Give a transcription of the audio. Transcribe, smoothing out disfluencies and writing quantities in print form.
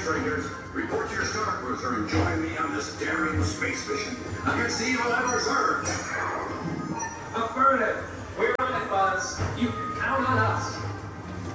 Rangers. Report to your starports or join me on this daring space mission against the evil Emperor's Earth. Affirmative. We're on it, Buzz. You can count on us.